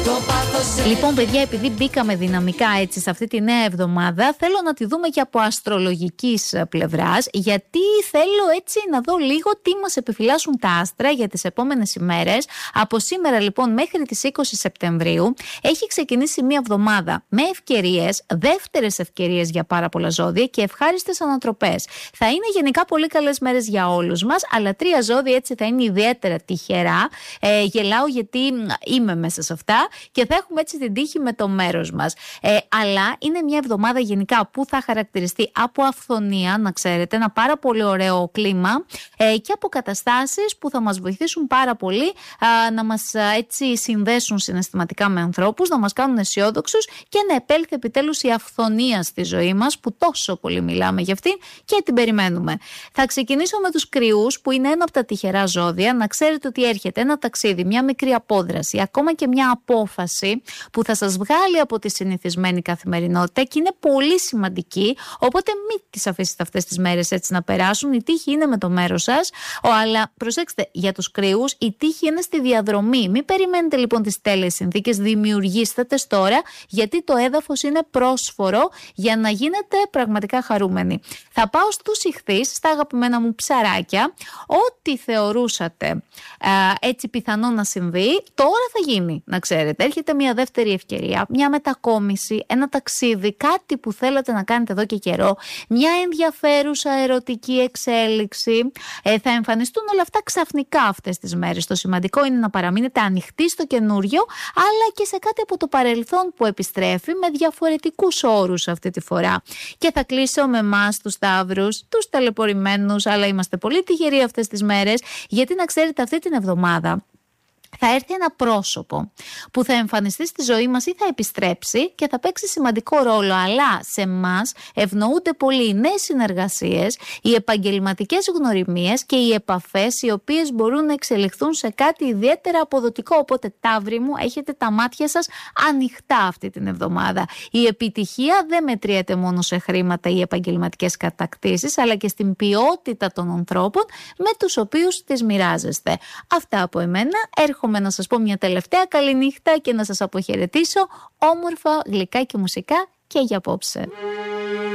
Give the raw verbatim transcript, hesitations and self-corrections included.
Λοιπόν, παιδιά, επειδή μπήκαμε δυναμικά έτσι σε αυτή τη νέα εβδομάδα, θέλω να τη δούμε και από αστρολογικής πλευράς, γιατί θέλω έτσι να δω λίγο τι μας επιφυλάσσουν τα άστρα για τις επόμενες ημέρες. Από σήμερα λοιπόν μέχρι τις είκοσι Σεπτεμβρίου έχει ξεκινήσει μια εβδομάδα με ευκαιρίες, δεύτερες ευκαιρίες για πάρα πολλά ζώδια και ευχάριστες ανατροπές. Θα είναι γενικά πολύ καλές μέρες για όλους μας, αλλά τρία ζώδια έτσι θα είναι ιδιαίτερα τυχερά. Ε, γελάω γιατί είμαι μέσα σε αυτά και θα έχουμε έτσι την τύχη με το μέρος μας. Ε, αλλά είναι μια εβδομάδα γενικά που θα χαρακτηριστεί από αυθονία, να ξέρετε, ένα πάρα πολύ ωραίο κλίμα ε, και από καταστάσεις που θα μας βοηθήσουν πάρα πολύ α, να μας α, έτσι συνδέσουν συναισθηματικά με ανθρώπους, να μας κάνουν αισιόδοξους και να επέλθει επιτέλους η αυθονία στη ζωή μας που τόσο πολύ μιλάμε για αυτήν και την περιμένουμε. Θα ξεκινήσω με τους Κρυούς, που είναι ένα από τα τυχερά ζώδια. Να ξέρετε ότι έρχεται ένα ταξίδι, μια μικρή απόδραση, ακόμα και μια απόφαση που θα σας βγάλει από τη συνηθισμένη καθημερινότητα και είναι πολύ σημαντική, οπότε μην τις αφήσετε αυτές τις μέρες έτσι να περάσουν. Η τύχη είναι με το μέρος σας, αλλά προσέξτε, για τους Κρυούς η τύχη είναι στη διαδρομή. Μην περιμένετε λοιπόν τις τέλειες συνθήκες, δημιουργήστε τες τώρα, γιατί το έδαφος είναι πρόσφορο για να γίνετε πραγματικά χαρούμενοι. Θα πάω στους Ιχθύς, στα αγαπημένα μου ψαράκια. Ό,τι θεωρούσατε α, έτσι πιθανό να συμβεί, τώρα θα γίνει, να ξέρετε. Έρχεται μια δεύτερη ευκαιρία, μια μετακόμιση, ένα ταξίδι, κάτι που θέλατε να κάνετε εδώ και καιρό, μια ενδιαφέρουσα ερωτική εξέλιξη. Ε, θα εμφανιστούν όλα αυτά ξαφνικά αυτές τις μέρες. Το σημαντικό είναι να παραμείνετε ανοιχτοί στο καινούριο, αλλά και σε κάτι από το παρελθόν που επιστρέφει με διαφορετικούς όρους αυτή τη φορά. Και θα κλείσω με εμάς τους Σταύρους, τους ταλαιπωρημένους, αλλά είμαστε πολύ τυχεροί αυτές τις μέρες, γιατί να ξέρετε αυτή την εβδομάδα θα έρθει ένα πρόσωπο που θα εμφανιστεί στη ζωή μας ή θα επιστρέψει και θα παίξει σημαντικό ρόλο. Αλλά σε εμάς ευνοούνται πολύ οι νέες συνεργασίες, οι επαγγελματικές γνωριμίες και οι επαφές, οι οποίες μπορούν να εξελιχθούν σε κάτι ιδιαίτερα αποδοτικό. Οπότε, Ταύροι μου, έχετε τα μάτια σας ανοιχτά αυτή την εβδομάδα. Η επιτυχία δεν μετριέται μόνο σε χρήματα ή επαγγελματικές κατακτήσεις, αλλά και στην ποιότητα των ανθρώπων με τους οποίους τις μοιράζεστε. Αυτά από εμένα. Έρχομαι να σας πω μια τελευταία καλή νύχτα και να σας αποχαιρετήσω όμορφα, γλυκά και μουσικά και για απόψε.